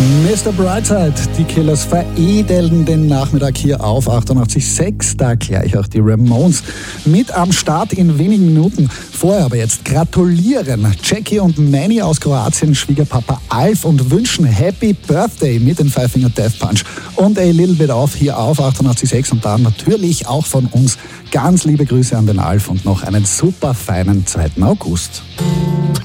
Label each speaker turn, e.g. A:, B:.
A: Mr. Brightside, die Killers veredeln den Nachmittag hier auf 88.6, da gleich auch die Ramones mit am Start in wenigen Minuten. Vorher aber jetzt gratulieren Jackie und Manny aus Kroatien, Schwiegerpapa Alf und wünschen Happy Birthday mit den Five Finger Death Punch und A Little Bit Off hier auf 88.6 und dann natürlich auch von uns ganz liebe Grüße an den Alf und noch einen super feinen 2. August.